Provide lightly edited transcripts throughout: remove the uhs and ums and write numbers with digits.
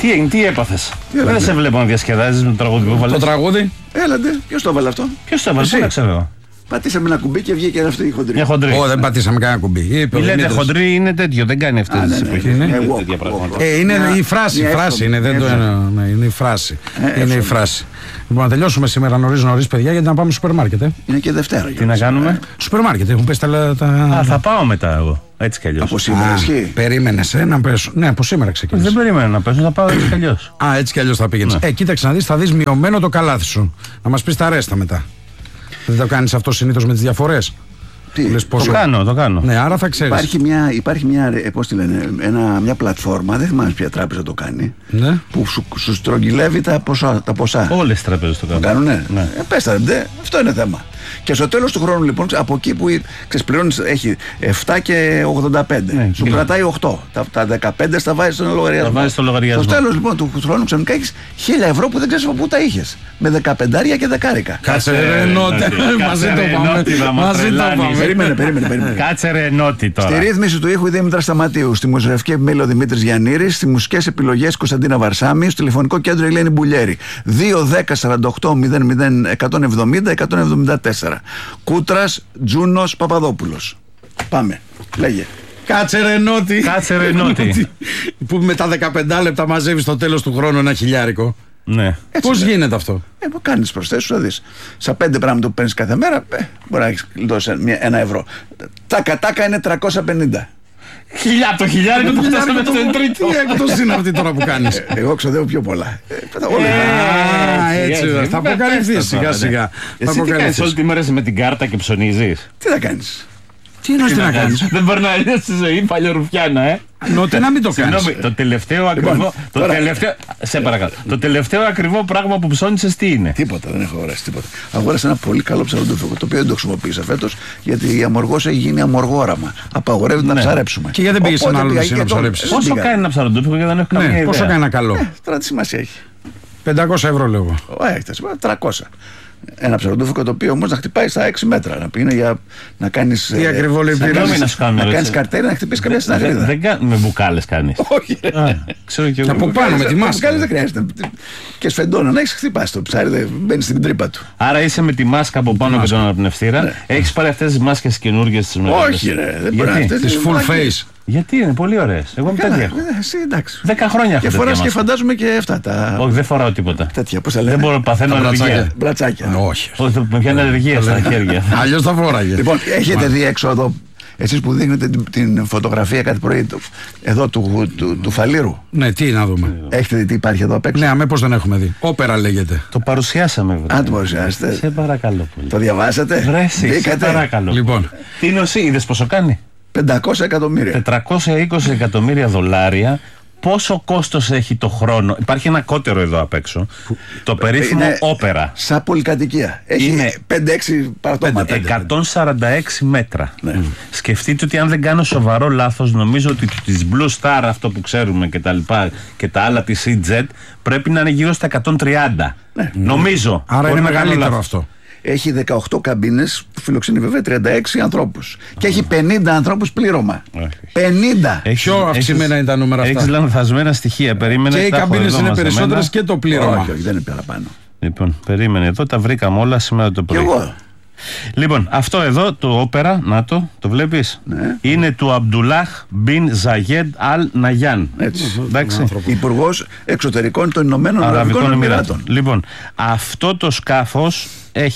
Τι έγινε, τι έπαθες? Δεν σε βλέπω να διασκεδάζεις με το τραγούδι που βάλες. Το τραγούδι. Έλατε, ποιος το έβαλε αυτό? Ποιος το έβαλε, δεν ξέρω. Πατήσαμε ένα κουμπί και βγήκε αυτή η χοντρή. Μια χοντρή. Δεν πατήσαμε κανένα κουμπί. Λέτε χοντρή είναι τέτοιο, δεν κάνει αυτές τις εποχές. Είναι η φράση. Είναι η φράση. Είναι η φράση. Λοιπόν, να τελειώσουμε σήμερα νωρίς, παιδιά, γιατί να πάμε στο σούπερ μάρκετ. Είναι και Δευτέρα. Τι να κάνουμε? Σούπερ μάρκετ, έχουν πέσει τα. Θα πάω μετά εγώ. Έτσι κι αλλιώς. Από σήμερα ισχύει. Περίμενες να πέσω. Ναι, από σήμερα ξεκινήσει. Δεν περίμενα να πέσω, θα πάω έτσι κι αλλιώς. Έτσι κι αλλιώς θα πήγαινες. Κοίταξε να δεις, θα δεις μειωμένο το καλάθι σου. Να μας πεις τα ρέστα μετά. Δεν το κάνεις αυτό συνήθως με τις διαφορές? Το κάνω. Ναι, άρα θα ξέρεις. Υπάρχει μια, πώς τη λένε, μια πλατφόρμα, δεν θυμάμαι ποια τράπεζα το κάνει, ναι, που σου στρογγυλεύει τα ποσά. Όλες οι τράπεζες το κάνουν. Το κάνουνε. Ναι. Πες τα, αυτό είναι θέμα. Και στο τέλος του χρόνου, λοιπόν, από εκεί που ξεσπληρώνεις, έχει 7 και 85. Ναι, σου κρατάει 8. Τα 15 στα βάζεις στον λογαριασμό. Στο τέλος, λοιπόν, του χρόνου ξαφνικά έχεις 1.000 ευρώ που δεν ξέρεις από πού τα είχες. Με 15 και δεκάρικα. Κάτσε ρε Νότι. Μαζί το πάμε. Περίμενε. Κάτσε ρε Νότι τώρα. Στη ρύθμιση του ήχου η Δήμητρα Σταματίου. Στη μουσική επιμέλεια ο Δημήτρης Γιαννήρης. Στις μουσικές επιλογές Κωνσταντίνα Βαρσάμι. Στο τηλεφωνικό κέντρο Ελένη Μπουλιέρη. 2-10-48-00-170-174. Κούτρας Τζούνος Παπαδόπουλος. Πάμε. Λέγε. Κάτσε ρε Νότι. Που με τα 15 λεπτά μαζεύει στο τέλος του χρόνου ένα χιλιάρικο. Ναι. Πώς γίνεται αυτό? Που κάνεις προσθέσεις, θα δεις. Στα 5 πράγματα που παίρνεις κάθε μέρα, μπορεί να έχεις δώσει ένα ευρώ. Τα κατάκα είναι 350. Το χιλιάρικο που φτάσαμε στο τρίτο. Τι έκπτωση είναι αυτή τώρα που κάνεις? Εγώ ξοδεύω πιο πολλά. Έτσι, θα αποκαλυφθείς σιγά σιγά. Εσύ τι κάνεις όλη τη μέρα με την κάρτα και ψωνίζεις? Τι θα κάνεις? Τι εννοείς τι να κάνεις? Δεν περνάει στη ζωή παλιορουφιάνα, Νότι να μην το κάνεις. Συγγνώμη, το τελευταίο ακριβό. Σε παρακαλώ. Το τελευταίο ακριβό πράγμα που ψώνισες τι είναι? Τίποτα, δεν έχω αγοράσει τίποτα. Αγόρασα ένα πολύ καλό ψαροντούφικο, το οποίο δεν το χρησιμοποίησα φέτος, γιατί η αμοργός έχει γίνει αμοργόραμα. Απαγορεύεται να ψαρέψουμε. Και γιατί δεν πήγες σε ένα άλλο νησί να ψαρέψεις? Πόσο κάνει ένα ψαροντούφικο και δεν έχω καμία ιδέα? Πόσο κάνει ένα καλό? Τώρα τι σημασία έχει? 500 ευρώ λέω. Έχετε 300. Ένα ψαροντούφικο το οποίο όμως να χτυπάει στα 6 μέτρα. Να πήγαινε για να κάνεις. Τι ακριβό λέει να κάνεις καρτέρι, να χτυπήσεις καμιά συναγρίδα. Με μπουκάλες κάνεις? Όχι. Ξέρω και εγώ. Από πάνω με τη μάσκα. Μπουκάλες δεν χρειάζεται. Και σφεντόνα να έχεις χτυπάσει το ψάρι, δεν μπαίνει στην τρύπα του. Άρα είσαι με τη μάσκα από πάνω με τον αναπνευστήρα. Έχεις πάρει αυτές τις μάσκες καινούργιες τις μεγάλες? Όχι, ρε. Δεν μπορεί να είναι. Τις full face. Γιατί είναι πολύ ωραίες. Εγώ με τέτοια έχω. Εσύ εντάξει. 10 χρόνια έχω. Και φοράς και φαντάζομαι και αυτά τα. Όχι, δεν φοράω τίποτα. Τέτοια, πώς τα λένε? Δεν μπορώ, παθαίνω αλλεργία. Μπρατσάκια. Όχι. Με πιάνει αλλεργία στα χέρια. Αλλιώς τα φόραγε. Λοιπόν, έχετε δει έξω εδώ, εσείς που δείχνετε την φωτογραφία κάτι πρωί εδώ του Φαλήρου? Ναι, τι να δούμε. Έχετε δει τι υπάρχει εδώ απ' έξω? Ναι, αμέ πώς δεν έχουμε δει. Όπερα λέγεται. Το παρουσιάσαμε βέβαια. Αν το παρουσιάσετε. Σε παρακαλώ πολύ. Το διαβάσατε? Βρέσει, σε παρακαλώ. Λοιπόν. Τι είναι είδες πόσο κάνει? 500 εκατομμύρια. 420 εκατομμύρια δολάρια. Πόσο κόστος έχει το χρόνο? Υπάρχει ένα κότερο εδώ απ' έξω. Το περίφημο όπερα. Σαν πολυκατοικία. Έχει 5-6 παρατώματα. 146 μέτρα. Ναι. Σκεφτείτε ότι αν δεν κάνω σοβαρό λάθος, νομίζω ότι της Blue Star, αυτό που ξέρουμε και τα λοιπά, και τα άλλα της EasyJet, πρέπει να είναι γύρω στα 130. Ναι. Νομίζω. Άρα είναι μεγαλύτερο αυτό. Έχει 18 καμπίνες που φιλοξενεί βέβαια 36 ανθρώπους. Και έχει 50 ανθρώπους πλήρωμα. 50! Πιο αυξημένα είναι τα νούμερα αυτά. Έχεις λανθασμένα στοιχεία. Περίμενε. Και οι καμπίνες είναι περισσότερες και το πλήρωμα. Όχι, δεν είναι παραπάνω. Λοιπόν, περίμενε. Εδώ τα βρήκαμε όλα σήμερα το πρωί. Και εγώ. Λοιπόν, αυτό εδώ το όπερα, να το βλέπεις, ναι, είναι του Αμπντουλάχ Μπιν Ζαγέντ Αλ Ναγιάν. Υπουργός Εξωτερικών των Ηνωμένων Αραβικών Εμιράτων. Λοιπόν, αυτό το σκάφος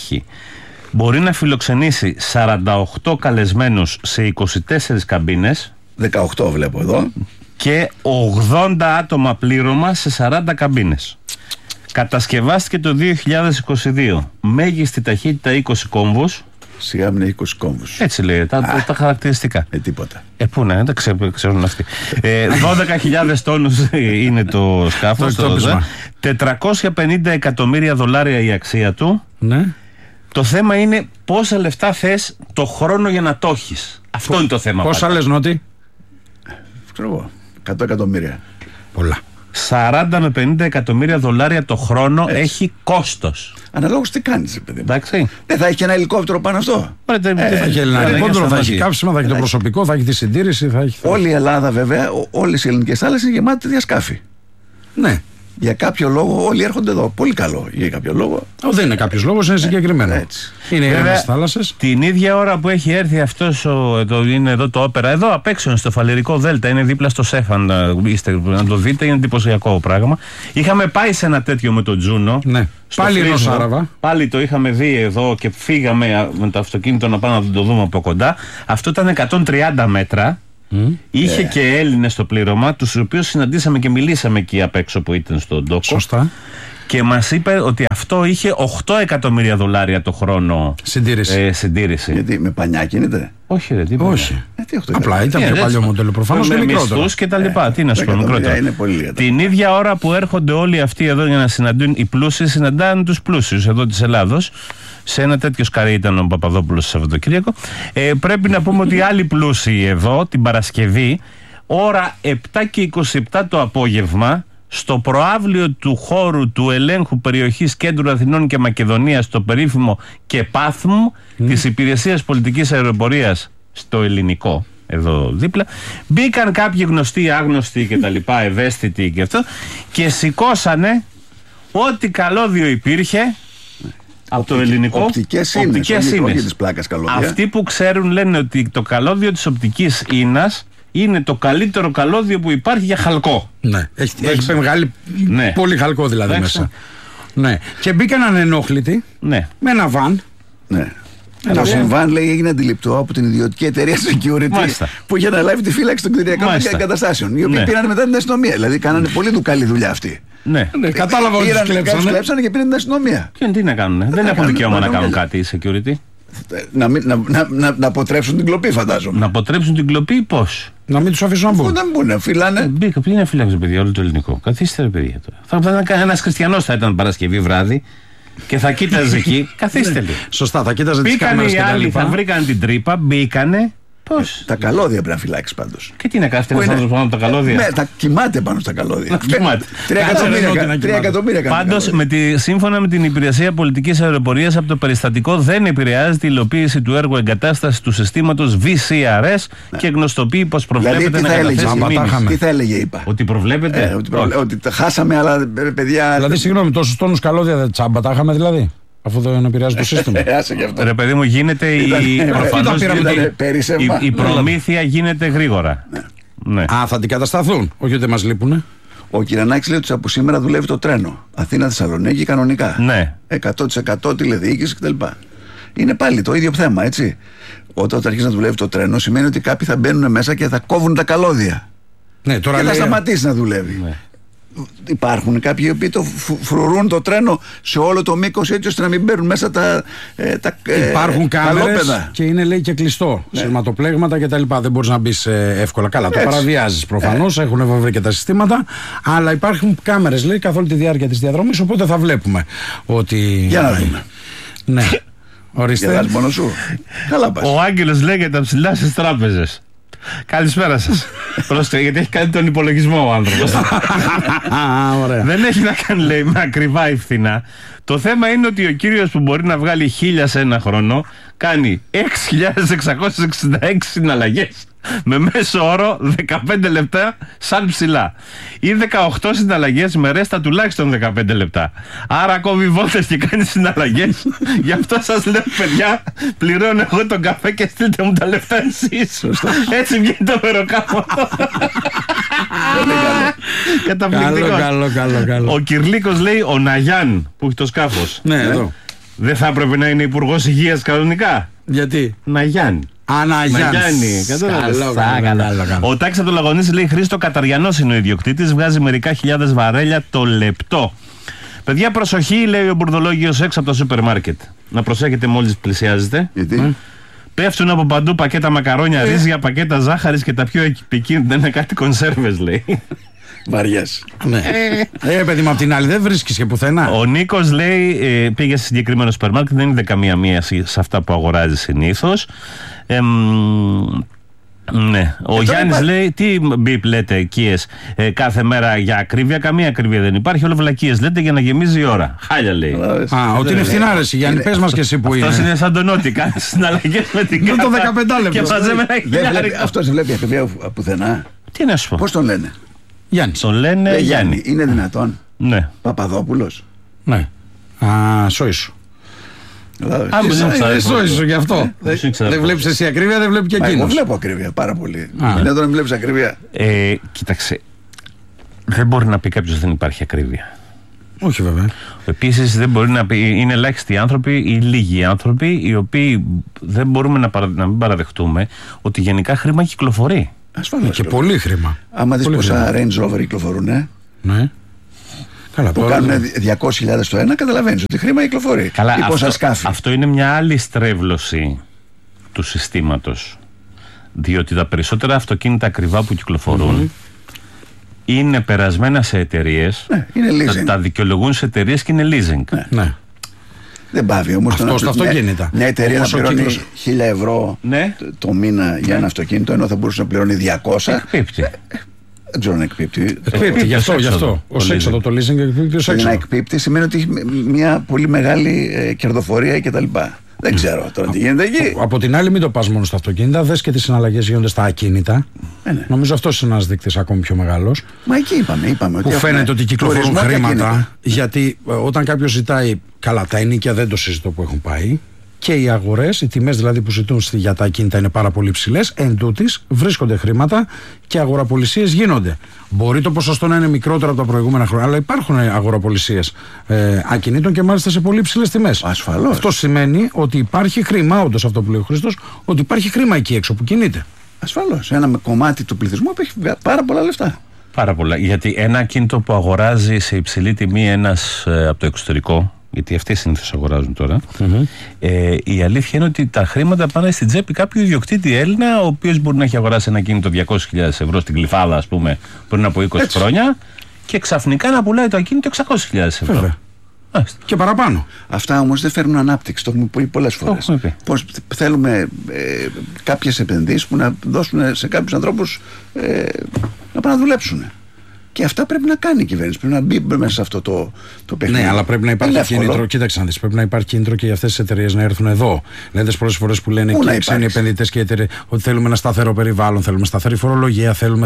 μπορεί να φιλοξενήσει 48 καλεσμένους σε 24 καμπίνες. 18 βλέπω εδώ. Και 80 άτομα πλήρωμα σε 40 καμπίνες. Κατασκευάστηκε το 2022. Μέγιστη ταχύτητα 20 κόμβους. Σιγά μην έχει 20 κόμβους. Έτσι λέει τα χαρακτηριστικά. Τίποτα. Πού να, δεν ξέρουν αυτοί. 12.000 τόνους είναι το σκάφος. 450 εκατομμύρια δολάρια η αξία του. Ναι. Το θέμα είναι πόσα λεφτά θες το χρόνο για να το έχεις. Αυτό είναι το θέμα. Πόσα λες Νότι? Ξέρω εγώ, 100 εκατομμύρια. Πολλά. 40 με 50 εκατομμύρια δολάρια το χρόνο έχει κόστος. Αναλόγως τι κάνεις, παιδί μου. Εντάξει. Δεν θα έχει και ένα ελικόπτερο πάνω αυτό. Δεν θα έχει ένα ελικόπτερο, θα έχει κάψιμα, θα έχει το προσωπικό, θα έχει τη συντήρηση. Όλη η Ελλάδα βέβαια, όλες οι ελληνικές θάλασσες είναι γεμάτες τέτοια σκάφη. Ναι. Για κάποιο λόγο όλοι έρχονται εδώ. Πολύ καλό. Για κάποιο λόγο. Δεν είναι κάποιο λόγο, είναι συγκεκριμένο. Έτσι. Είναι οι ήρεμες θάλασσες. Την ίδια ώρα που έχει έρθει αυτός είναι εδώ το όπερα, εδώ απ' έξω στο Φαλερικό Δέλτα, είναι δίπλα στο Σέφαν. Να το δείτε, είναι εντυπωσιακό πράγμα. Είχαμε πάει σε ένα τέτοιο με τον Τζούνο. Ναι. Πάλι ενός Άραβα. Πάλι το είχαμε δει εδώ και φύγαμε με το αυτοκίνητο να πάμε να το δούμε από κοντά. Αυτό ήταν 130 μέτρα. Είχε και Έλληνες στο πλήρωμα, τους οποίους συναντήσαμε και μιλήσαμε εκεί απ' έξω που ήταν στον τόκο. Σωστά. Και μας είπε ότι αυτό είχε $8 εκατομμύρια το χρόνο συντήρηση. Γιατί με πανιά κινείται? Όχι, ρε, τίποτα. Όχι. Απλά ήταν πιο παλιό μοντέλο προφανώς και μικρότερο. Μισθούς και τα λοιπά. Τι να σου πω, μικρότερο. Την ίδια ώρα που έρχονται όλοι αυτοί εδώ για να συναντούν οι πλούσιοι, συναντάνε τους πλούσιους εδώ της Ελλάδος. Σε ένα τέτοιο σκαρί ήταν ο Παπαδόπουλος το Σαββατοκύριακο. Πρέπει να πούμε ότι οι άλλοι πλούσιοι εδώ την Παρασκευή, ώρα 7:27 το απόγευμα, στο προαύλιο του χώρου του ελέγχου περιοχής Κέντρου Αθηνών και Μακεδονίας, στο περίφημο ΚΕΠΑΘΜ της Υπηρεσίας Πολιτικής Αεροπορίας στο ελληνικό, εδώ δίπλα, μπήκαν κάποιοι γνωστοί, άγνωστοι και τα λοιπά, ευαίσθητοι και αυτό, και σηκώσανε ό,τι καλώδιο υπήρχε από το ελληνικό. Οπτικές ίνες. Αυτοί που ξέρουν λένε ότι το καλώδιο της οπτικής ίνας είναι το καλύτερο καλώδιο που υπάρχει για χαλκό. Ναι, έχει μεγάλη, πολύ χαλκό δηλαδή μέσα. Ναι. Και μπήκαν ανενόχλητοι με ένα βαν. Ναι. Το συμβάν, λέει, έγινε αντιληπτό από την ιδιωτική εταιρεία security που είχε αναλάβει τη φύλαξη των κτηριακών εγκαταστάσεων. Οι οποίοι πήραν μετά την αστυνομία. Δηλαδή, κάνανε πολύ καλή δουλειά αυτή. Ναι. Κατάλαβα ότι τους κλέψανε και πήραν την αστυνομία. Και τι να κάνουν, δεν έχουν δικαίωμα να κάνουν κάτι οι security. Να αποτρέψουν την κλοπή, φαντάζομαι. Να αποτρέψουν την κλοπή, πώς? Να μην τους αφήσουν να μπουν. Δεν μπουν, φυλάνε. Ποιοι να φυλάξουν, παιδιά, όλο το ελληνικό? Καθίστε, ρε παιδιά τώρα. Θα ήταν ένας χριστιανός, θα ήταν Παρασκευή βράδυ και θα κοίταζε εκεί. Καθίστε λίγο. Σωστά, θα κοίταζε τις κάμερες. Μπήκανε οι άλλοι, θα βρήκαν την τρύπα, μπήκανε. Πώς? Τα καλώδια πρέπει να φυλάξει πάντως. Και τι να κάθεται ένας άνθρωπος πάνω από τα καλώδια? Ναι, τα κοιμάται πάνω στα καλώδια. 3 εκατομμύρια. Πάντως, σύμφωνα με την Υπηρεσία Πολιτικής Αεροπορίας, από το περιστατικό δεν επηρεάζεται η υλοποίηση του έργου εγκατάστασης του συστήματος VCRS και γνωστοποιεί πως προβλέπεται να καταθέσει μήνυση. Τι θα έλεγε, είπα? Ότι προβλέπεται. Ότι τα χάσαμε, αλλά παιδιά. Δηλαδή, συγγνώμη, τόσους τόνους καλώδια τσάμπα τα είχαμε δηλαδή? Αφού δεν επηρεάζει το σύστημα. Ρε παιδί μου, γίνεται η προμήθεια γίνεται γρήγορα. Ναι. Α, θα αντικατασταθούν. Όχι ότι μας λείπουνε. Ο Κυρανάκης λέει ότι από σήμερα δουλεύει το τρένο. Αθήνα-Θεσσαλονίκη κανονικά. Ναι. 100% τηλεδιοίκηση κτλ. Είναι πάλι το ίδιο θέμα, έτσι. Όταν αρχίσει να δουλεύει το τρένο, σημαίνει ότι κάποιοι θα μπαίνουν μέσα και θα κόβουν τα καλώδια. Ναι, τώρα και θα σταματήσει να δουλεύει. Ναι. Υπάρχουν κάποιοι οι οποίοι το φρουρούν το τρένο σε όλο το μήκος, έτσι ώστε να μην μπαίνουν μέσα τα υπάρχουν κάμερες και είναι, λέει, και κλειστό. Ναι. Σειρματοπλέγματα κτλ. Δεν μπορείς να μπεις εύκολα. Καλά, το παραβιάζεις προφανώς. Έχουν βρει και τα συστήματα. Αλλά υπάρχουν κάμερες, λέει, καθ' όλη τη διάρκεια της διαδρομής. Οπότε θα βλέπουμε ότι. Για να δούμε. Ναι. Ορίστε. Μόνο σου. Καλά πας. Ο Άγγελος λέει για τα ψηλά στις τράπεζες. Καλησπέρα σας. Πρόσεχε, γιατί έχει κάνει τον υπολογισμό ο άνθρωπος. Δεν έχει να κάνει, λέει, με ακριβά ή φθηνά. Το θέμα είναι ότι ο κύριος που μπορεί να βγάλει 1.000 σε ένα χρόνο κάνει 6.666 συναλλαγές με μέσο όρο 15 λεπτά σαν ψηλά, ή 18 συναλλαγές με ρέστα τουλάχιστον 15 λεπτά. Άρα κόβει βόλτες και κάνει συναλλαγές. Γι' αυτό σας λέω, παιδιά, πληρώνω εγώ τον καφέ και στείλτε μου τα λεφτά εσείς. Έτσι βγαίνει το μεροκάμα. Καταπληκτικό. Καλό. Ο Κυρλίκος λέει, ο Ναγιάν που έχει το σκάφος, ναι, εδώ, δεν θα έπρεπε να είναι υπουργός υγείας κανονικά? Γιατί? Ναγιάν. Αναγιάννη. Ο Τάξης από το Λαγωνίσι λέει, Χρήστο Καταριανός είναι ο ιδιοκτήτης, βγάζει μερικά χιλιάδες βαρέλια το λεπτό. Παιδιά, προσοχή, λέει ο μπουρδολόγιος έξω από το σούπερ μάρκετ. Να προσέχετε μόλις πλησιάζετε. Γιατί? Πέφτουν από παντού πακέτα μακαρόνια, ρύζια, πακέτα ζάχαρης και τα πιο επικίνδυνα είναι κάτι κονσέρβες, λέει. Βαριές. Ναι. Παιδί μου, απ' την άλλη δεν βρίσκεις και πουθενά. Ο Νίκος λέει, πήγε σε συγκεκριμένο σούπερ μάρκετ, δεν είδε καμία μία σε αυτά που αγοράζει συνήθως. Ναι. Ο Γιάννης λέει, τι μπιπ λέτε οικίες κάθε μέρα για ακρίβεια? Καμία ακρίβεια δεν υπάρχει, όλο βλακίες λέτε για να γεμίζει η ώρα. Χάλια λέει. Ότι είναι φθηνά, ρε Γιάννη, πες μας και εσύ που είναι. Αυτός είναι σαν τον Νότι, κάνει συναλλαγές με την κάρτα το 15 λεπτό και μαζεύει ένα χιλιάρικο. Αυτός δεν βλέπει ακρίβεια πουθενά. Τι να σου πω. Πώς τον λένε? Γιάννης. Τον λένε Γιάννη. Είναι δυνατόν? Ναι. Παπαδόπουλος. Ναι. Σόισου. Σόισου γι' αυτό. Δεν βλέπεις εσύ ακρίβεια, δεν βλέπει και εκείνος. Εγώ βλέπω ακρίβεια πάρα πολύ. Είναι εδώ να μην βλέπεις ακρίβεια. Κοίταξε. Δεν μπορεί να πει κάποιος δεν υπάρχει ακρίβεια. Όχι βέβαια. Επίσης δεν μπορεί να πει, είναι ελάχιστοι άνθρωποι ή λίγοι άνθρωποι οι οποίοι δεν μπορούμε να μην παραδεχτούμε ότι γενικά χρήμα κυκλοφορεί. Ασφαλώς. Και πολύ χρήμα. Άμα δεις πόσα Range Rover κυκλοφορούν, ναι. Καλά, που κάνουν 200.000 το ένα, καταλαβαίνεις ότι χρήμα κυκλοφορεί. Καλά, αυτό είναι μια άλλη στρέβλωση του συστήματος. Διότι τα περισσότερα αυτοκίνητα ακριβά που κυκλοφορούν είναι περασμένα σε εταιρείες. Ναι, είναι leasing. Τα δικαιολογούν σε εταιρείες και είναι leasing. Ναι. Δεν πάβει όμως αυτό στα αυτοκίνητα. Μια εταιρεία να πληρώνει 1.000 ευρώ το μήνα για ένα αυτοκίνητο, ενώ θα μπορούσε να πληρώνει 200. Εκπίπτει. Δεν ξέρω αν εκπίπτει. Εκπίπτει, γι' αυτό. Ως έξοδο το leasing εκπίπτει ως έξοδο. Να εκπίπτει σημαίνει ότι έχει μια πολύ μεγάλη κερδοφορία κτλ. Δεν ξέρω τώρα τι γίνεται εκεί. Από την άλλη, μην το πας μόνο στα αυτοκίνητα, δες και τι συναλλαγές γίνονται στα ακίνητα. Ναι. Νομίζω αυτός είναι ένας δείκτης ακόμη πιο μεγάλος. Μα εκεί είπαμε που φαίνεται ότι κυκλοφορούν χρήματα. Γιατί όταν κάποιος ζητάει, καλά, τα ενοίκια δεν το συζητώ που έχουν πάει. Και οι αγορές, οι τιμές δηλαδή που ζητούν για τα ακίνητα είναι πάρα πολύ ψηλές. Εν τούτης βρίσκονται χρήματα και αγοραπολισίες γίνονται. Μπορεί το ποσοστό να είναι μικρότερο από τα προηγούμενα χρόνια, αλλά υπάρχουν αγοραπολισίες ακινήτων και μάλιστα σε πολύ ψηλές τιμές. Ασφαλώς. Αυτό σημαίνει ότι υπάρχει χρήμα, όντως αυτό που λέει ο Χρήστος, ότι υπάρχει χρήμα εκεί έξω που κινείται. Ασφαλώς. Ένα κομμάτι του πληθυσμού που έχει πάρα πολλά λεφτά. Πάρα πολλά. Γιατί ένα ακίνητο που αγοράζει σε υψηλή τιμή ένας από το εξωτερικό, γιατί αυτοί συνήθως αγοράζουν τώρα, η αλήθεια είναι ότι τα χρήματα πάνε στην τσέπη κάποιου ιδιοκτήτη Έλληνα, ο οποίος μπορεί να έχει αγοράσει ένα ακίνητο 200.000 ευρώ στην Γλυφάδα, ας πούμε, πριν από 20 χρόνια, και ξαφνικά να πουλάει το ακίνητο 600.000 ευρώ. Βέβαια. Και παραπάνω. Αυτά όμως δεν φέρνουν ανάπτυξη. Το έχουμε πει πολλές φορές. Πώς θέλουμε κάποιες επενδύσεις που να δώσουν σε κάποιους ανθρώπους να πάνε να δουλέψουν. Και αυτά πρέπει να κάνει η κυβέρνηση. Πρέπει να μπει μέσα σε αυτό το παιχνίδι. Ναι, αλλά πρέπει να υπάρχει κίνητρο. Κοίταξε να δεις. Πρέπει να υπάρχει κίνητρο και για αυτές τις εταιρείες να έρθουν εδώ. Λέτε πολλές φορές που λένε και οι ξένοι επενδυτές και οι εταιρείες ότι θέλουμε ένα σταθερό περιβάλλον, θέλουμε σταθερή φορολογία, θέλουμε.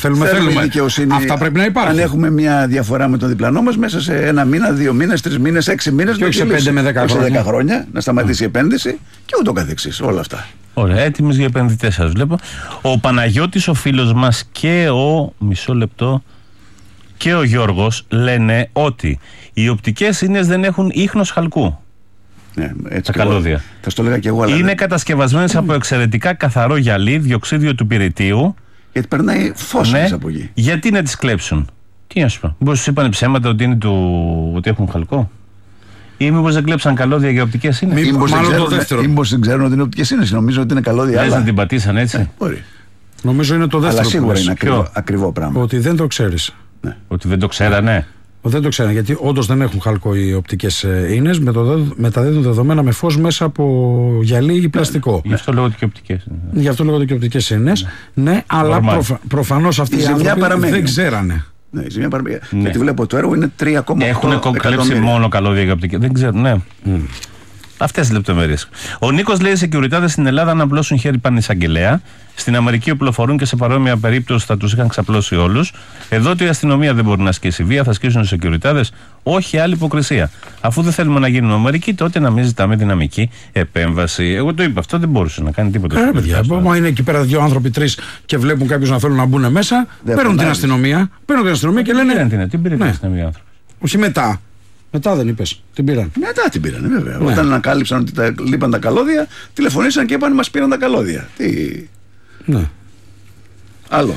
Αυτά πρέπει να υπάρχουν. Αν έχουμε μια διαφορά με τον διπλανό μας μέσα σε ένα μήνα, 2 μήνες, 3 μήνες, 6 μήνες, και όχι σε 5 με 10 χρόνια, να σταματήσει η επένδυση και ούτω καθεξής. Όλα αυτά. Ωραία, έτοιμες για επενδυτές σας βλέπω. Ο Παναγιώτης, ο φίλος μας, και μισό λεπτό. Και ο Γιώργος λένε ότι οι οπτικές ίνες δεν έχουν ίχνος χαλκού. Ναι, έτσι τα καλώδια. Θα στο λέγα και εγώ, αλλά είναι κατασκευασμένες από εξαιρετικά καθαρό γυαλί, διοξίδιο του πυρητίου. Γιατί περνάει φως μέσα από εκεί. Γιατί να τις κλέψουν? Τι να σου πω, μήπως τους είπανε ψέματα ότι έχουν χαλκό? Ή μήπως δεν κλέψαν καλώδια για οπτικές ίνες? Μήπως δεν ξέρουν ότι είναι οπτικές ίνες? Νομίζω ότι είναι καλώδια. Λες να την πατήσαν έτσι? Μπορεί. Νομίζω είναι το δεύτερο. Αλλά σίγουρα είναι ακριβό πράγμα. Ότι δεν το ξέρεις. Ναι. Ότι δεν το ξέρανε. Δεν το ξέρανε, γιατί όντως δεν έχουν χαλκό οι οπτικές ίνες, μεταδίδουν δεδομένα με φως μέσα από γυαλί ή πλαστικό. Γι' αυτό λέγονται και οπτικές. Γι' αυτό λέγονται και οπτικές ίνες. Ναι, αλλά προφανώς αυτοί οι άνθρωποι δεν ξέρανε. Ναι, η ζημιά παραμένει. Γιατί βλέπω το έργο είναι 3,8 έχουν κλέψει μόνο καλώδια για οπτικές. Δεν ξέρουν, ναι. Αυτές τις λεπτομέρειες. Ο Νίκος λέει: οι σεκιουριτάδες στην Ελλάδα να απλώσουν χέρι πανεισαγγελέα. Στην Αμερική οπλοφορούν και σε παρόμοια περίπτωση θα τους είχαν ξαπλώσει όλους. Εδώ η αστυνομία δεν μπορεί να ασκήσει βία, θα ασκήσουν οι σεκιουριτάδες. Όχι άλλη υποκρισία. Αφού δεν θέλουμε να γίνουμε Αμερική, τότε να μην ζητάμε δυναμική επέμβαση. Εγώ το είπα, αυτό δεν μπορούσε να κάνει τίποτα. Μα είναι εκεί πέρα 2 άνθρωποι, 3 και βλέπουν κάποιους να θέλουν να μπουν μέσα, παίρνουν την αστυνομία και λένε. Τι πήρε την αστυνομία άνθρωπο? Όχι μετά. Μετά δεν είπες, την πήραν. Μετά την πήραν, βέβαια. Ναι. Όταν ανακάλυψαν ότι λείπαν τα καλώδια, τηλεφωνήσαν και είπαν μας πήραν τα καλώδια. Τι. Ναι. Άλλο.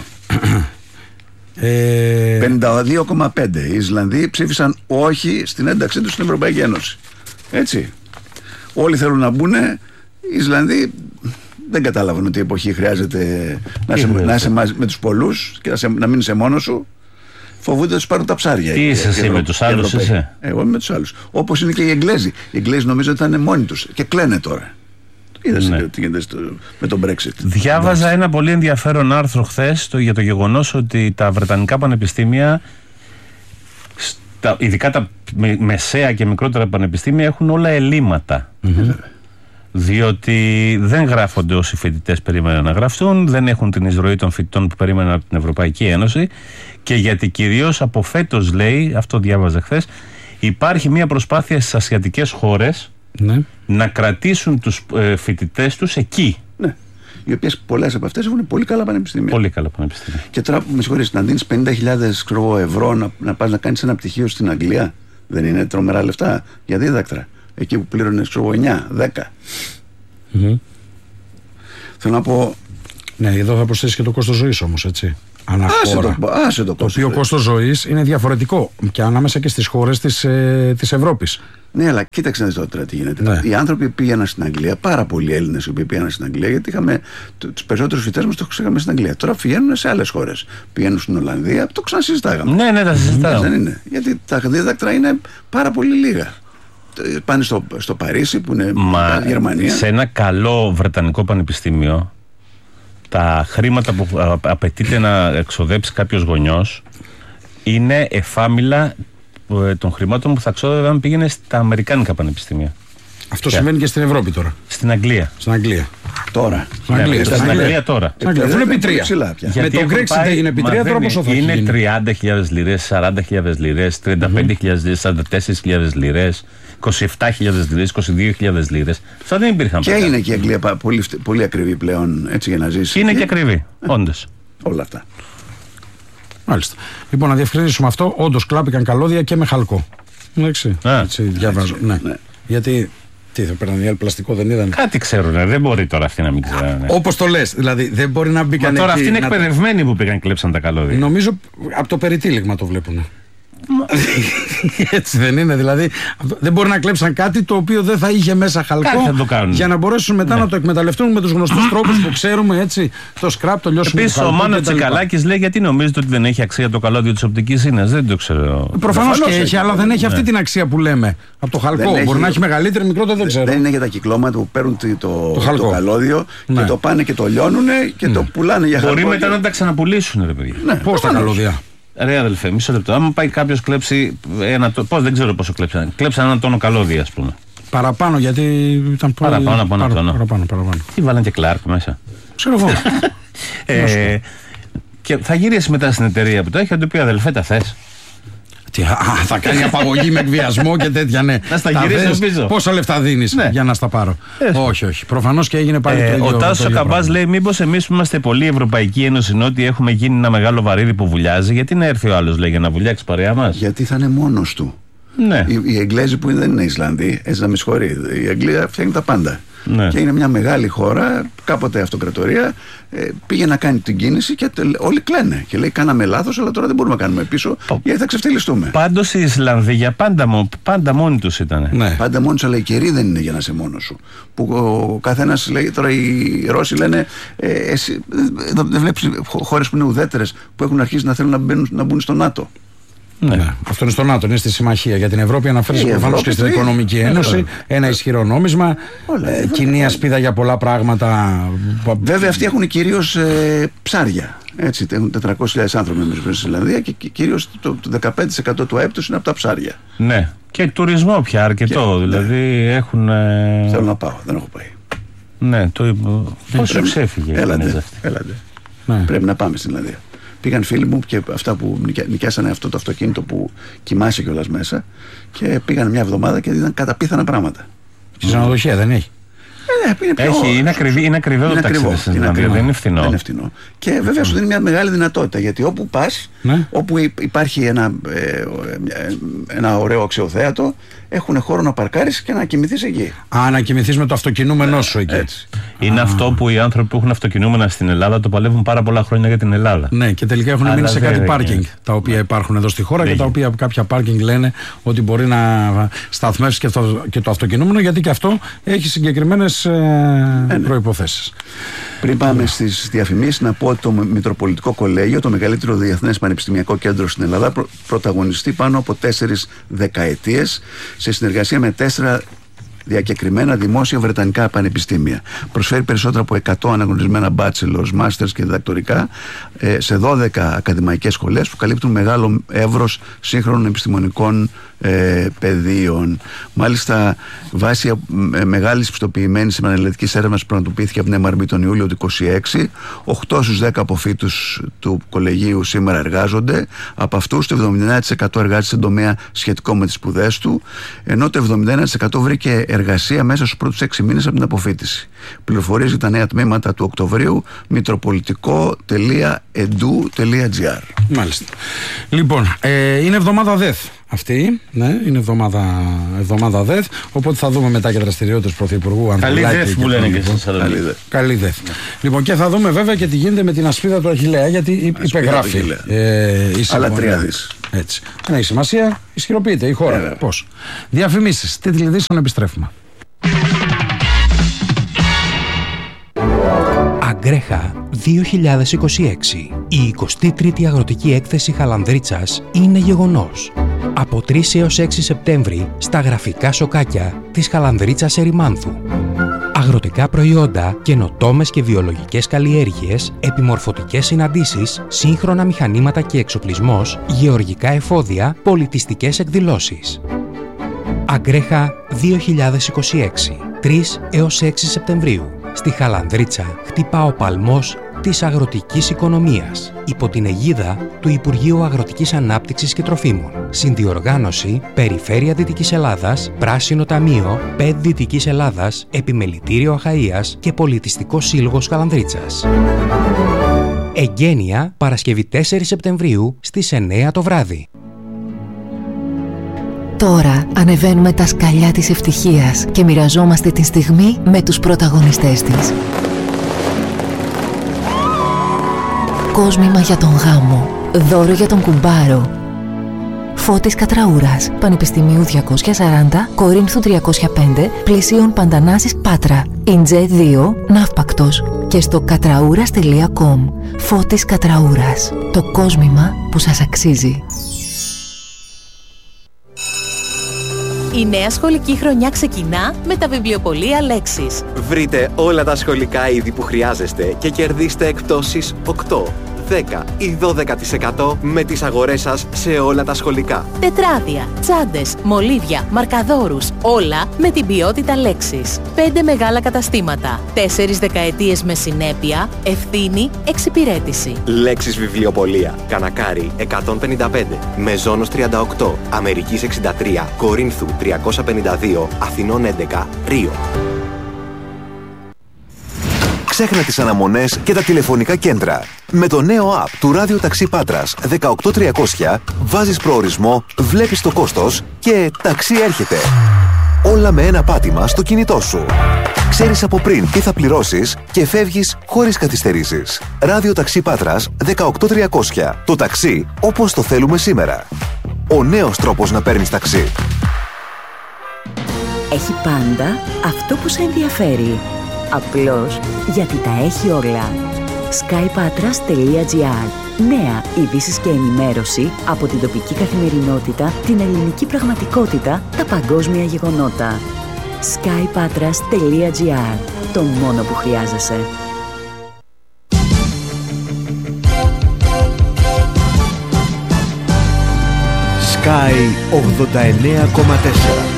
52,5. Οι Ισλανδοί ψήφισαν όχι στην ένταξή τους στην Ευρωπαϊκή Ένωση. Έτσι. Όλοι θέλουν να μπουν. Οι Ισλανδοί δεν κατάλαβαν ότι η εποχή χρειάζεται να είσαι μαζί με τους πολλούς και να μείνεις σε μόνος σου. Φοβούνται να τους πάρουν τα ψάρια. Τι είσαι εσύ με τους άλλους? Εγώ είμαι με τους άλλους. Όπως είναι και οι Εγγλέζοι. Οι Εγγλέζοι νομίζω ότι θα είναι μόνοι τους και κλαίνε τώρα. Είδες τι γίνεται με τον Brexit. Διάβαζα ένα πολύ ενδιαφέρον άρθρο χθες για το γεγονός ότι τα βρετανικά πανεπιστήμια, ειδικά τα μεσαία και μικρότερα πανεπιστήμια, έχουν όλα ελλείμματα. Διότι δεν γράφονται όσοι φοιτητές περίμεναν να γραφτούν, δεν έχουν την εισρωή των φοιτητών που περίμεναν από την Ευρωπαϊκή Ένωση Και γιατί κυρίως από φέτος, λέει, αυτό διάβαζα χθες, υπάρχει μια προσπάθεια στις ασιατικές χώρες να κρατήσουν τους φοιτητές τους εκεί. Ναι. Οι οποίες πολλές από αυτές έχουν πολύ καλά πανεπιστήμια. Πολύ καλά πανεπιστήμια. Και τώρα, με συγχωρείς, να δίνεις 50.000 ευρώ να πας να κάνεις ένα πτυχίο στην Αγγλία, δεν είναι τρομερά λεφτά για δίδακτρα? Εκεί που πλήρωνες 9, 10. Θέλω να πω. Ναι, εδώ θα προσθέσει και το κόστος ζωής όμως, έτσι. Άσε το οποίο κόστος ζωής είναι διαφορετικό και ανάμεσα και στις χώρες της Ευρώπης. Ναι, αλλά κοίταξε να δεις τώρα τι γίνεται. Ναι. Οι άνθρωποι πήγαιναν στην Αγγλία, πάρα πολλοί Έλληνες οι οποίοι πήγαιναν στην Αγγλία, γιατί είχαμε τους περισσότερους φοιτητές μας τους είχαμε στην Αγγλία. Τώρα πηγαίνουν σε άλλες χώρες. Πηγαίνουν στην Ολλανδία, το ξανασυζητάγαμε. Ναι, τα συζητάγαμε. Δεν είναι. Γιατί τα δίδακτρα είναι πάρα πολύ λίγα. Πάνε στο Παρίσι που είναι η Γερμανία. Σε ένα καλό βρετανικό πανεπιστήμιο, τα χρήματα που απαιτείται να εξοδέψει κάποιος γονιός είναι εφάμιλα των χρημάτων που θα ξόδευε αν πήγαινε στα αμερικάνικα πανεπιστήμια. Αυτό συμβαίνει και στην Ευρώπη τώρα. Στην Αγγλία. Στην Αγγλία. Τώρα. Στην Αγγλία τώρα. Αφού είναι επί 3. Με το Brexit έγινε επί 3, τώρα πόσο θα γίνει? Είναι 30.000 λιρές, 40.000 λιρές, 35.000 λιρές, 44.000 λιρές, 27.000 λιρές, 22.000 λιρές. Αυτά δεν υπήρχαν. Και είναι και η Αγγλία πολύ ακριβή πλέον, έτσι, για να ζήσει. Είναι και ακριβή, όντως. Όλα αυτά. Μάλιστα. Λοιπόν, να διευκρινίσουμε αυτό. Όντως κλάπηκαν καλώδια και με χαλκό. Εντάξει. Έτσι διαβάζω. Ναι. Γιατί. Τι θα παίρνανε οι άλλοι πλαστικό, δεν είδαν? Κάτι ξέρουνε, δεν μπορεί τώρα αυτοί να μην ξέρουν. Όπως το λες, δηλαδή δεν μπορεί να μπήκαν. Τώρα αυτοί είναι εκπαιδευμένοι που πήγαν και κλέψαν τα καλώδια. Νομίζω από το περιτύλιγμα το βλέπουν. Έτσι δεν είναι? Δηλαδή δεν μπορεί να κλέψαν κάτι το οποίο δεν θα είχε μέσα χαλκό για να μπορέσουν μετά να το εκμεταλλευτούν με τους γνωστούς τρόπους που ξέρουμε, έτσι, το σκράπ, το λιώσιμο. Επίσης ο Μάνος Τσικαλάκης λέει, γιατί νομίζετε ότι δεν έχει αξία το καλώδιο της οπτικής ίνας? Δεν το ξέρω. Προφανώς και έχει, αλλά δεν έχει αυτή την αξία που λέμε από το χαλκό. Μπορεί να έχει μεγαλύτερη, μικρότερο, δεν ξέρω. Δεν είναι για τα κυκλώματα που παίρνουν το καλώδιο και το πάνε και το λιώνουν και το πουλάνε για χαλκό. Μπορεί μετά να τα ξαναπουλήσουν, ρε παιδιά. Πώς τα καλώδια? Ρε αδελφέ, μισό λεπτό. Άμα πάει κάποιος κλέψει δεν ξέρω πόσο κλέψαν. Κλέψαν ένα τόνο καλώδια, ας πούμε. Παραπάνω, γιατί ήταν πολύ. Παραπάνω από ένα τόνο. Παραπάνω. Τι βάλαν και Κλάρκ μέσα. Ξέρω εγώ. Και θα γυρίσει μετά στην εταιρεία που το έχει, θα του πει, αδελφέ, τα θες? Θα κάνει απαγωγή με εκβιασμό και τέτοια, ναι. Να στα γυρίσει πίσω. Πόσα λεφτά δίνεις για να στα πάρω? Όχι. Προφανώς και έγινε πάλι το ίδιο. Ο Τάσος Καμπάς λέει, μήπως εμείς που είμαστε πολύ Ευρωπαϊκή Ένωση Νότια έχουμε γίνει ένα μεγάλο βαρύδι που βουλιάζει? Γιατί να έρθει ο άλλος, λέει, για να βουλιάξει παρέα μας? Γιατί θα είναι μόνος του. Ναι. Οι Εγγλέζοι που δεν είναι Ισλανδοί, έτσι να με συγχωρεί, η Αγγλία φτιάχνει τα πάντα. Ναι. Και είναι μια μεγάλη χώρα, κάποτε αυτοκρατορία, πήγε να κάνει την κίνηση και όλοι κλαίνε. Και λέει, κάναμε λάθος, αλλά τώρα δεν μπορούμε να κάνουμε πίσω, γιατί θα ξεφτυλιστούμε. Πάντως οι Ισλανδοί για πάντα μόνοι τους ήταν. Ναι. Πάντα μόνοι τους, αλλά η καιρή δεν είναι για να είσαι μόνος σου. Που ο καθένας λέει, τώρα οι Ρώσοι λένε, εσύ δεν βλέπεις χώρες που είναι ουδέτερες, που έχουν αρχίσει να θέλουν να μπουν στο ΝΑΤΟ. Ναι. Αυτό είναι στο ΝΑΤΟ, είναι στη συμμαχία. Για την Ευρώπη αναφέρεται προφανώς και στην Οικονομική Ένωση. Ένα ισχυρό νόμισμα. Κοινή ασπίδα για πολλά πράγματα. Βέβαια, αυτοί έχουν κυρίως ψάρια. Έτσι, έχουν 400.000 άνθρωποι στην Ισλανδία και κυρίως το 15% του ΑΕΠ τους είναι από τα ψάρια. Ναι. Και τουρισμό πια αρκετό. Δηλαδή έχουν. Θέλω να πάω, δεν έχω πάει. Ναι, πόσο ξέφυγε. Έλατε. Πρέπει να πάμε στην Ισλανδία. Πήγαν φίλοι μου και αυτά που νοικιάσανε αυτό το αυτοκίνητο που κοιμάσαι κιόλας μέσα και πήγαν μια εβδομάδα και είδαν καταπίθανα πράγματα. Στη ξενοδοχεία δεν έχει? Είναι ακριβό το ταξίδι στην Ισλανδία, δεν είναι φθηνό. Δεν είναι φθηνό. Και βέβαια σου δίνει μια μεγάλη δυνατότητα, γιατί όπου πας, όπου υπάρχει ένα ωραίο αξιοθέατο, έχουν χώρο να παρκάρεις και να κοιμηθείς εκεί. Να κοιμηθείς με το αυτοκινούμενό σου εκεί. Έτσι. Είναι αυτό που οι άνθρωποι που έχουν αυτοκινούμενα στην Ελλάδα το παλεύουν πάρα πολλά χρόνια για την Ελλάδα. Ναι, και τελικά έχουν μείνει σε κάτι πάρκινγκ τα οποία υπάρχουν εδώ στη χώρα και τα οποία κάποια πάρκινγκ λένε ότι μπορεί να σταθμεύσει και το αυτοκινούμενο, γιατί και αυτό έχει συγκεκριμένες προϋποθέσεις. Πριν πάμε στις διαφημίσεις, να πω ότι το Μητροπολιτικό Κολέγιο, το μεγαλύτερο διεθνές πανεπιστημιακό κέντρο στην Ελλάδα, πρωταγωνιστεί πάνω από 4 δεκαετίες σε συνεργασία με 4 διακεκριμένα δημόσια βρετανικά πανεπιστήμια. Προσφέρει περισσότερα από 100 αναγνωρισμένα bachelors, masters και διδακτορικά σε 12 ακαδημαϊκές σχολές που καλύπτουν μεγάλο εύρος σύγχρονων επιστημονικών πεδίων. Μάλιστα, βάσει μεγάλης πιστοποιημένης επαναληπτικής έρευνας που πραγματοποιήθηκε από την MRB τον Ιούλιο του 2026, 8 στους 10 αποφύτους του κολεγίου σήμερα εργάζονται. Από αυτούς το 79% εργάζεται σε τομέα σχετικό με τις σπουδές του, ενώ το 71% βρήκε εργασία μέσα στους πρώτους 6 μήνες από την αποφύτιση. Πληροφορίες για τα νέα τμήματα του Οκτωβρίου, mitropolitico.edu.gr. Μάλιστα. Λοιπόν, είναι εβδομάδα ΔΕΘ αυτή, ναι, είναι εβδομάδα ΔΕΘ, οπότε θα δούμε μετά και δραστηριότητες Πρωθυπουργού Καλή ΔΕΘ που λένε και στην Θεσσαλονίκη. Καλή ΔΕΘ. Λοιπόν, και θα δούμε βέβαια και τι γίνεται με την ασπίδα του Αχιλλέα, γιατί υπεγράφει η άλλα 3 δις. Έτσι. Δεν έχει σημασία, ισχυροποιείται η χώρα. Πώς. Διαφημίσεις, τίτλοι ειδήσεων, επιστρέφουμε. Αγκρέχα 2026. Η 23η Αγροτική Έκθεση Χαλανδρίτσας είναι γεγονός. Από 3 έως 6 Σεπτέμβρη στα γραφικά σοκάκια της Χαλανδρίτσας Ερημάνθου. Αγροτικά προϊόντα, καινοτόμες και βιολογικές καλλιέργειες, επιμορφωτικές συναντήσεις, σύγχρονα μηχανήματα και εξοπλισμός, γεωργικά εφόδια, πολιτιστικές εκδηλώσεις. Αγκρέχα 2026. 3 έως 6 Σεπτεμβρίου. Στη Χαλανδρίτσα χτυπά ο παλμός της αγροτικής οικονομίας υπό την αιγίδα του Υπουργείου Αγροτικής Ανάπτυξης και Τροφίμων. Συνδιοργάνωση Περιφέρεια Δυτικής Ελλάδας, Πράσινο Ταμείο, ΠΕΤ Δυτικής Ελλάδας, Επιμελητήριο Αχαΐας και Πολιτιστικό Σύλλογος Χαλανδρίτσας. Εγγένεια Παρασκευή 4 Σεπτεμβρίου στις 9 το βράδυ. Τώρα ανεβαίνουμε τα σκαλιά της ευτυχίας και μοιραζόμαστε τη στιγμή με τους πρωταγωνιστές της. Κόσμημα για τον γάμο, δώρο για τον κουμπάρο. Φώτης Κατραούρας, Πανεπιστημίου 240, Κορίνθου 305, Πλησίων Παντανάσης Πάτρα, Ιντζέ 2, Ναύπακτος και στο κατραούρας.com. Φώτης Κατραούρας, το κόσμημα που σας αξίζει. Η νέα σχολική χρονιά ξεκινά με τα βιβλιοπωλεία Λέξης. Βρείτε όλα τα σχολικά είδη που χρειάζεστε και κερδίστε εκπτώσεις 8, 10 ή 12% με τις αγορές σας σε όλα τα σχολικά. Τετράδια, τσάντες, μολύβια, μαρκαδόρους, όλα με την ποιότητα Λέξης. 5 μεγάλα καταστήματα, 4 δεκαετίες με συνέπεια, ευθύνη, εξυπηρέτηση. Λέξης βιβλιοπωλεία, Κανακάρι 155, Μεζόνος 38, Αμερικής 63, Κορίνθου 352, Αθηνών 11, Ρίο. Ξέχνα τις αναμονές και τα τηλεφωνικά κέντρα. Με το νέο app του Ράδιο Ταξί Πάτρας 18300 βάζεις προορισμό, βλέπεις το κόστος και ταξί έρχεται. Όλα με ένα πάτημα στο κινητό σου. Ξέρεις από πριν τι θα πληρώσεις και φεύγεις χωρίς καθυστερήσεις. Ράδιο Ταξί Πάτρας 18300. Το ταξί όπως το θέλουμε σήμερα. Ο νέος τρόπος να παίρνεις ταξί. Έχει πάντα αυτό που σε ενδιαφέρει. Απλώς γιατί τα έχει όλα. skypatras.gr. Νέα ειδήσεις και ενημέρωση από την τοπική καθημερινότητα, την ελληνική πραγματικότητα, τα παγκόσμια γεγονότα. skypatras.gr. Το μόνο που χρειάζεσαι. Sky 89,4.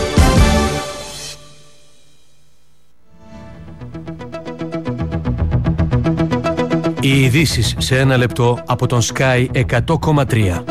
Οι ειδήσεις σε ένα λεπτό από τον Sky 100,3.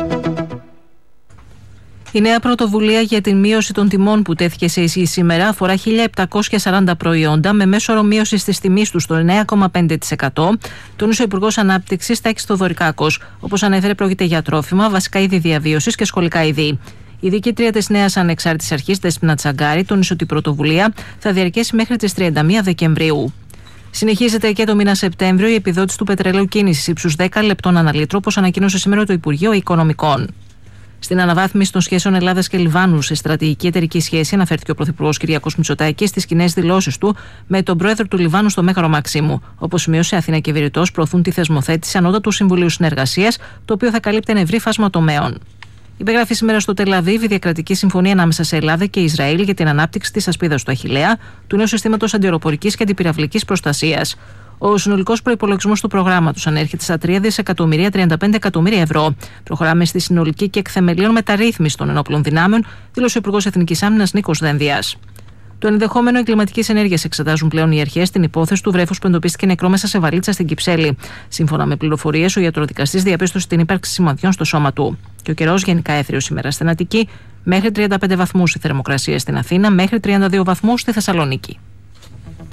Η νέα πρωτοβουλία για την μείωση των τιμών που τέθηκε σε ισχύ σήμερα αφορά 1.740 προϊόντα με μέσο όρο μείωση της τιμής του στο 9,5%, τόνισε ο Υπουργός Ανάπτυξης Τάκης Θοδωρικάκος. Όπως ανέφερε, πρόκειται για τρόφιμα, βασικά είδη διαβίωσης και σχολικά είδη. Η διοικήτρια της νέας ανεξάρτητης αρχής, Δέσποινα Τσαγκάρη, τόνισε ότι η πρωτοβουλία θα διαρκέσει μέχρι τις 31 Δεκεμβρίου. Συνεχίζεται και το μήνα Σεπτέμβριο η επιδότηση του πετρελαίου κίνησης ύψους 10 λεπτών ανά λίτρο, όπως ανακοίνωσε σήμερα το Υπουργείο Οικονομικών. Στην αναβάθμιση των σχέσεων Ελλάδας και Λιβάνου σε στρατηγική εταιρική σχέση, αναφέρθηκε ο Πρωθυπουργός Κυριάκος Μητσοτάκης στις κοινές δηλώσεις του με τον πρόεδρο του Λιβάνου στο Μέγαρο Μαξίμου. Όπως σημείωσε, Αθήνα και Βηρητός προωθούν τη θεσμοθέτηση Ανώτατου Συμβουλίου Συνεργασίας, το οποίο θα καλύπτει ένα ευρύ φάσμα τομέων. Υπεγράφει σήμερα στο Τελ-Αβίβ η διακρατική συμφωνία ανάμεσα σε Ελλάδα και Ισραήλ για την ανάπτυξη της ασπίδας του Αχιλλέα, του νέου συστήματος αντιαεροπορικής και αντιπυραυλικής προστασίας. Ο συνολικός προϋπολογισμός του προγράμματος ανέρχεται στα 3.035 εκατομμύρια ευρώ. Προχωράμε στη συνολική και εκθεμελίων μεταρρύθμιση των ενόπλων δυνάμεων, δήλωσε ο Υπουργός Εθνικής Άμυνας Νίκος Δένδιας. Το ενδεχόμενο εγκληματικής ενέργειας εξετάζουν πλέον οι αρχές στην υπόθεση του βρέφους που εντοπίστηκε νεκρό μέσα σε βαλίτσα στην Κυψέλη. Σύμφωνα με πληροφορίες, ο ιατροδικαστής διαπίστωσε την ύπαρξη σημαδιών στο σώμα του. Και ο καιρός γενικά έθριος σήμερα στην Αττική, μέχρι 35 βαθμούς η θερμοκρασία στην Αθήνα, μέχρι 32 βαθμούς στη Θεσσαλονίκη.